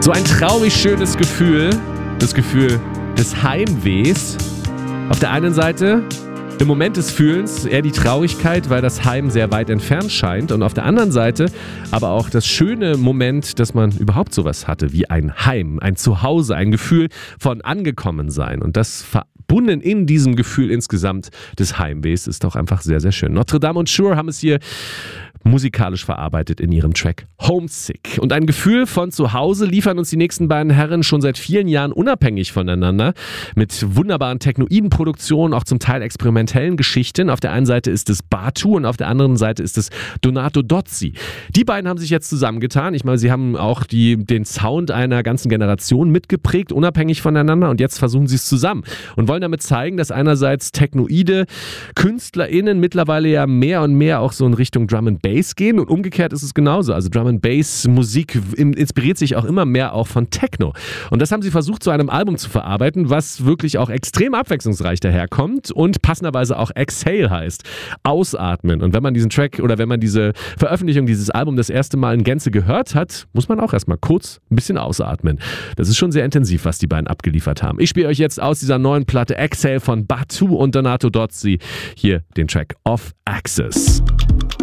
So ein traurig schönes Gefühl, das Gefühl des Heimwehs. Auf der einen Seite im Moment des Fühlens eher die Traurigkeit, weil das Heim sehr weit entfernt scheint. Und auf der anderen Seite aber auch das schöne Moment, dass man überhaupt sowas hatte wie ein Heim, ein Zuhause, ein Gefühl von Angekommensein. Und das verbunden in diesem Gefühl insgesamt des Heimwehs ist doch einfach sehr, sehr schön. Notre Dame und Shure haben es hier musikalisch verarbeitet in ihrem Track Homesick. Und ein Gefühl von Zuhause liefern uns die nächsten beiden Herren schon seit vielen Jahren unabhängig voneinander mit wunderbaren Technoiden-Produktionen, auch zum Teil experimentellen Geschichten. Auf der einen Seite ist es Batu und auf der anderen Seite ist es Donato Dozzi. Die beiden haben sich jetzt zusammengetan. Ich meine, sie haben auch den Sound einer ganzen Generation mitgeprägt, unabhängig voneinander, und jetzt versuchen sie es zusammen und wollen damit zeigen, dass einerseits Technoide KünstlerInnen mittlerweile ja mehr und mehr auch so in Richtung Drum and Bass gehen und umgekehrt ist es genauso. Also Drum and Bass Musik inspiriert sich auch immer mehr auch von Techno. Und das haben sie versucht, zu einem Album zu verarbeiten, was wirklich auch extrem abwechslungsreich daherkommt und passenderweise auch Exhale heißt. Ausatmen. Und wenn man diesen Track oder wenn man diese Veröffentlichung dieses Albums das erste Mal in Gänze gehört hat, muss man auch erstmal kurz ein bisschen ausatmen. Das ist schon sehr intensiv, was die beiden abgeliefert haben. Ich spiele euch jetzt aus dieser neuen Platte Exhale von Batu und Donato Dozzi hier den Track Off Axis.